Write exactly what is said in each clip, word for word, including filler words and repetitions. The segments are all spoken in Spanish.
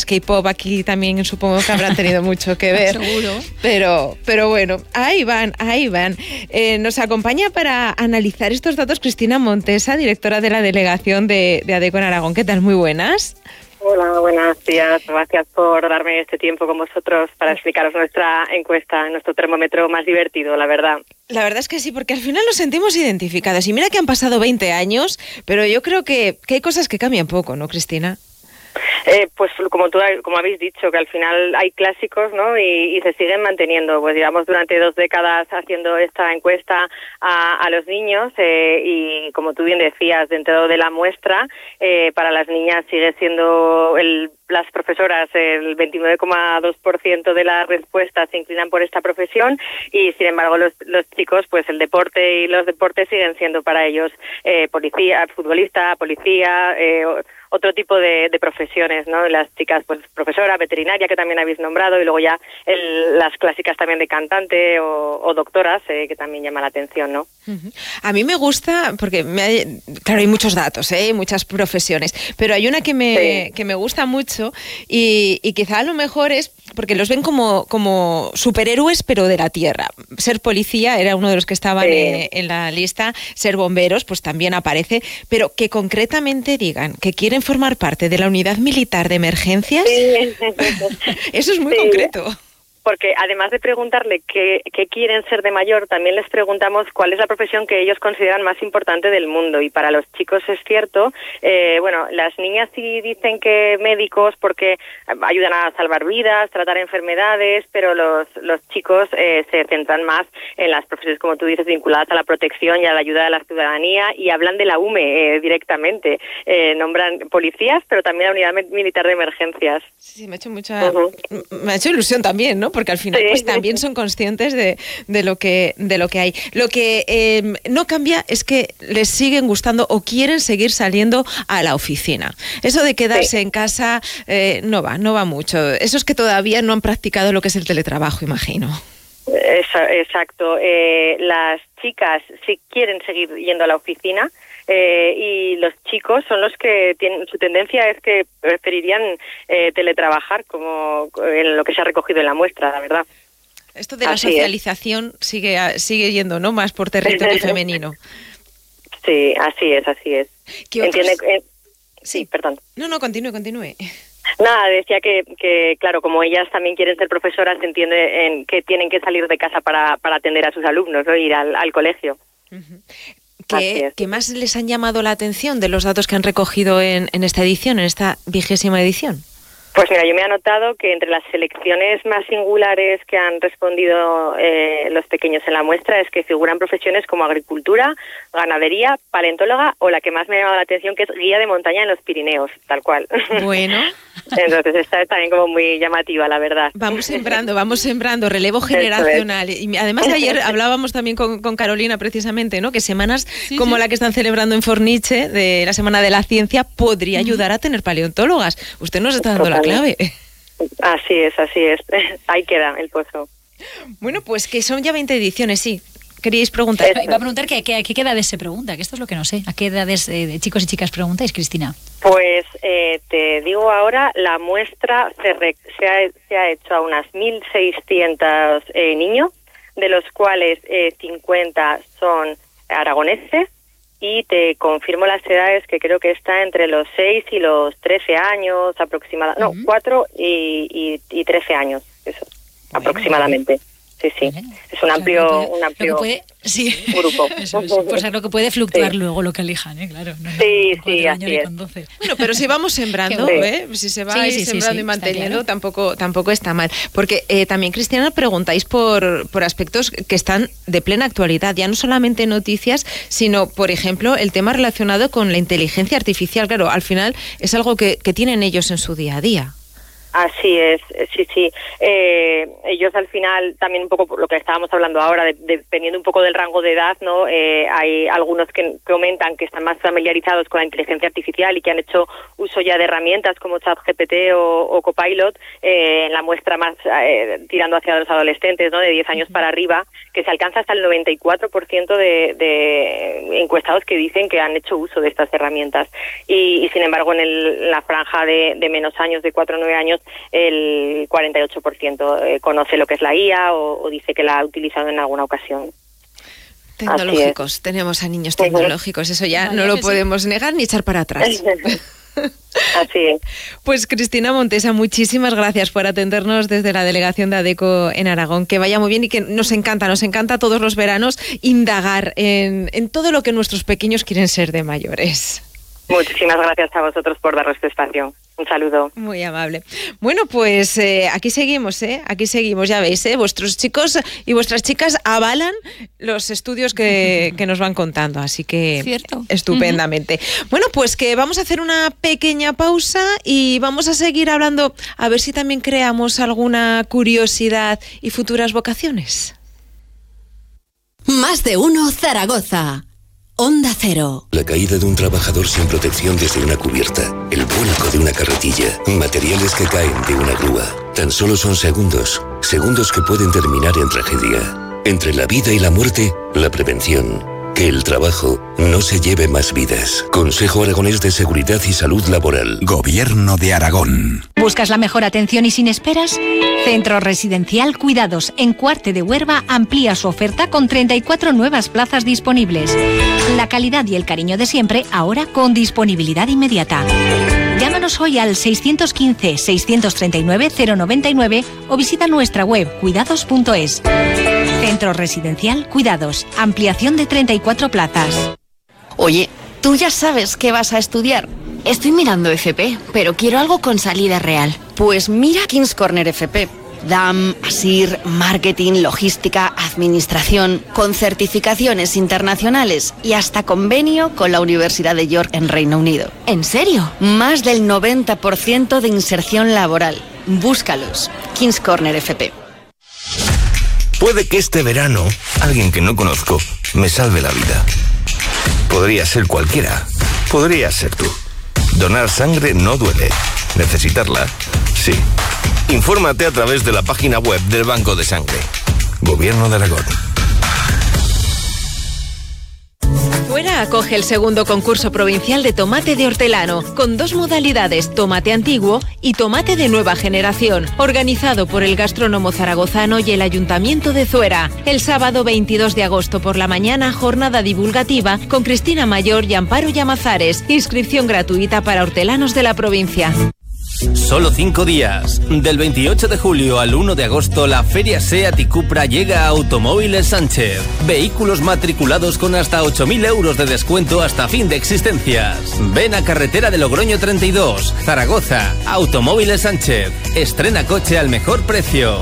K-pop aquí también supongo que habrán tenido mucho que ver. Seguro. Pero, pero bueno, ahí van, ahí van. Eh, nos acompaña para analizar estos datos Cristina Montesa, directora de la delegación de, de ADECO en Aragón. ¿Qué tal? Muy buenas. Hola, buenos días. Gracias por darme este tiempo con vosotros para explicaros nuestra encuesta, nuestro termómetro más divertido, la verdad. La verdad es que sí, porque al final nos sentimos identificadas. Y mira que han pasado veinte años, pero yo creo que, que hay cosas que cambian poco, ¿no, Cristina? Eh, pues como tú como habéis dicho, que al final hay clásicos, ¿no? Y, y se siguen manteniendo. Pues llevamos durante dos décadas haciendo esta encuesta a, a los niños eh, y como tú bien decías, dentro de la muestra, eh, para las niñas sigue siendo el las profesoras, el veintinueve coma dos por ciento de las respuestas se inclinan por esta profesión y, sin embargo, los, los chicos, pues el deporte y los deportes siguen siendo para ellos eh, policía, futbolista, policía, eh, otro tipo de, de profesiones, ¿no? Las chicas, pues profesora, veterinaria, que también habéis nombrado, y luego ya el, las clásicas también de cantante o, o doctoras, eh, que también llama la atención, ¿no? Uh-huh. A mí me gusta, porque me hay, claro, hay muchos datos, ¿eh? Muchas profesiones, pero hay una que me, sí. que me gusta mucho y, y quizá a lo mejor es porque los ven como, como superhéroes, pero de la tierra. Ser policía era uno de los que estaban sí. eh, en la lista, ser bomberos, pues también aparece, pero que concretamente digan que quieren formar parte de la unidad militar de emergencias, sí. Eso es muy sí. concreto. Porque además de preguntarle qué, qué quieren ser de mayor, también les preguntamos cuál es la profesión que ellos consideran más importante del mundo. Y para los chicos es cierto, eh, bueno, las niñas sí dicen que médicos porque ayudan a salvar vidas, tratar enfermedades, pero los, los chicos eh, se centran más en las profesiones, como tú dices, vinculadas a la protección y a la ayuda de la ciudadanía, y hablan de la U M E eh, directamente. Eh, nombran policías, pero también la unidad militar de emergencias. Sí, me ha hecho mucha, uh-huh. me ha hecho ilusión también, ¿no? Porque al final sí. pues también son conscientes de, de lo que de lo que hay. Lo que eh, no cambia es que les siguen gustando o quieren seguir saliendo a la oficina. Eso de quedarse sí. en casa eh, no va, no va mucho. Eso es que todavía no han practicado lo que es el teletrabajo, imagino. Exacto. Eh, las chicas sí quieren seguir yendo a la oficina. Eh, y los chicos son los que tienen, su tendencia es que preferirían eh, teletrabajar, como en lo que se ha recogido en la muestra, la verdad. Esto de la así socialización es. sigue sigue yendo, ¿no? Más por territorio femenino. Sí, así es, así es. Entiende, eh, sí, perdón. No, no, continúe, continúe. Nada, decía que, que, claro, como ellas también quieren ser profesoras, se entiende en que tienen que salir de casa para, para atender a sus alumnos, ¿no? Ir al, al colegio. Uh-huh. ¿Qué, ¿Qué más les han llamado la atención de los datos que han recogido en, en esta edición, en esta vigésima edición? Pues mira, yo me he anotado que entre las selecciones más singulares que han respondido eh, los pequeños en la muestra es que figuran profesiones como agricultura, ganadería, paleontóloga o la que más me ha llamado la atención, que es guía de montaña en los Pirineos, tal cual. Bueno. Entonces esta es también como muy llamativa, la verdad. Vamos sembrando, vamos sembrando relevo generacional. Y además ayer hablábamos también con, con Carolina precisamente, ¿no? Que semanas sí, como sí. la que están celebrando en Forniche, de la Semana de la Ciencia, podría ayudar a tener paleontólogas. Usted nos está dando Total. la clave. Así es, así es. Ahí queda el pozo. Bueno, pues que son ya veinte ediciones, sí. Queríais preguntar. Iba a preguntar que, que, a qué edades se pregunta, que esto es lo que no sé. ¿A qué edades eh, de chicos y chicas preguntáis, Cristina? Pues eh, te digo ahora, la muestra se, re, se, ha, se ha hecho a unas mil seiscientos eh, niños, de los cuales eh, cincuenta son aragoneses, y te confirmo las edades, que creo que está entre los seis y los trece años aproximadamente. Uh-huh. No, cuatro y, y, y trece años, eso, bueno, aproximadamente. Bueno. Sí, sí. Bueno, es un amplio, o sea, puede, un amplio puede, sí. grupo. Eso es, pues es lo que puede fluctuar sí. luego lo que elijan, ¿eh? Claro. No, sí, no, sí, así es. Bueno, pero si vamos sembrando, sí. ¿eh? Si se va sí, sí, sembrando sí, sí, y manteniendo, claro. tampoco, tampoco está mal. Porque eh, también, Cristina, preguntáis por, por aspectos que están de plena actualidad, ya no solamente noticias, sino, por ejemplo, el tema relacionado con la inteligencia artificial. Claro, al final es algo que, que tienen ellos en su día a día. Así es, sí, sí. Eh, ellos al final, también un poco por lo que estábamos hablando ahora, de, de, dependiendo un poco del rango de edad, ¿no? Eh, hay algunos que comentan que están más familiarizados con la inteligencia artificial y que han hecho uso ya de herramientas como ChatGPT o, o Copilot, eh, en la muestra más eh, tirando hacia los adolescentes, ¿no? De diez años para arriba, que se alcanza hasta el noventa y cuatro por ciento de, de encuestados que dicen que han hecho uso de estas herramientas. Y, y sin embargo, en, el, en la franja de, de menos años, de cuatro a nueve años, niños el cuarenta y ocho por ciento eh, conoce lo que es la I A o, o dice que la ha utilizado en alguna ocasión. Tecnológicos, tenemos a niños tecnológicos, eso ya no lo podemos negar ni echar para atrás. Así es. Pues Cristina Montesa, muchísimas gracias por atendernos desde la delegación de ADECO en Aragón. Que vaya muy bien y que nos encanta, nos encanta todos los veranos indagar en, en todo lo que nuestros pequeños quieren ser de mayores. Muchísimas gracias a vosotros por darnos este espacio. Un saludo. Muy amable. Bueno, pues eh, aquí seguimos, ¿eh? Aquí seguimos, ya veis, ¿eh? Vuestros chicos y vuestras chicas avalan los estudios que, que nos van contando, así que Cierto. Estupendamente. Uh-huh. Bueno, pues que vamos a hacer una pequeña pausa y vamos a seguir hablando, a ver si también creamos alguna curiosidad y futuras vocaciones. Más de uno Zaragoza. Onda Cero. La caída de un trabajador sin protección desde una cubierta, el vuelco de una carretilla, materiales que caen de una grúa. Tan solo son segundos, segundos que pueden terminar en tragedia. Entre la vida y la muerte, la prevención. Que el trabajo no se lleve más vidas. Consejo Aragonés de Seguridad y Salud Laboral. Gobierno de Aragón. ¿Buscas la mejor atención y sin esperas? Centro Residencial Cuidados en Cuarte de Huerva amplía su oferta con treinta y cuatro nuevas plazas disponibles. La calidad y el cariño de siempre, ahora con disponibilidad inmediata. Llámanos hoy al seiscientos quince, seiscientos treinta y nueve, cero noventa y nueve o visita nuestra web cuidados punto es. Centro Residencial Cuidados, ampliación de treinta y cuatro plazas. Oye, ¿tú ya sabes qué vas a estudiar? Estoy mirando F P, pero quiero algo con salida real. Pues mira King's Corner F P. D A M, ASIR, Marketing, Logística, Administración, con certificaciones internacionales y hasta convenio con la Universidad de York en Reino Unido. ¿En serio? Más del noventa por ciento de inserción laboral. Búscalos. King's Corner F P. Puede que este verano alguien que no conozco me salve la vida. Podría ser cualquiera. Podría ser tú. Donar sangre no duele. ¿Necesitarla? Sí. Infórmate a través de la página web del Banco de Sangre. Gobierno de Aragón. Fuera acoge el segundo concurso provincial de tomate de hortelano, con dos modalidades, tomate antiguo y tomate de nueva generación, organizado por el gastrónomo zaragozano y el Ayuntamiento de Zuera. El sábado veintidós de agosto por la mañana, jornada divulgativa con Cristina Mayor y Amparo Llamazares. Inscripción gratuita para hortelanos de la provincia. Solo cinco días. Del veintiocho de julio al uno de agosto, la Feria SEAT y Cupra llega a Automóviles Sánchez. Vehículos matriculados con hasta ocho mil euros de descuento hasta fin de existencias. Ven a Carretera de Logroño treinta y dos, Zaragoza. Automóviles Sánchez. Estrena coche al mejor precio.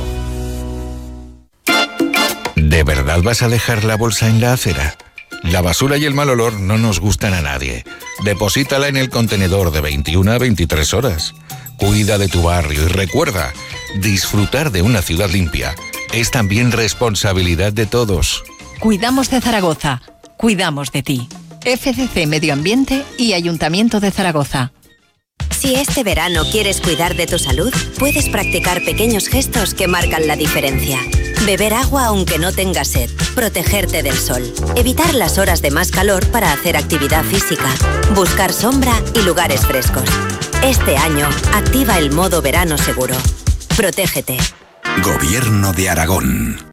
¿De verdad vas a dejar la bolsa en la acera? La basura y el mal olor no nos gustan a nadie. Deposítala en el contenedor de veintiuna a veintitrés horas. Cuida de tu barrio y recuerda, disfrutar de una ciudad limpia es también responsabilidad de todos. Cuidamos de Zaragoza. Cuidamos de ti. F C C Medio Ambiente y Ayuntamiento de Zaragoza. Si este verano quieres cuidar de tu salud, puedes practicar pequeños gestos que marcan la diferencia. Beber agua aunque no tengas sed, protegerte del sol, evitar las horas de más calor para hacer actividad física, buscar sombra y lugares frescos. Este año, activa el modo verano seguro. Protégete. Gobierno de Aragón.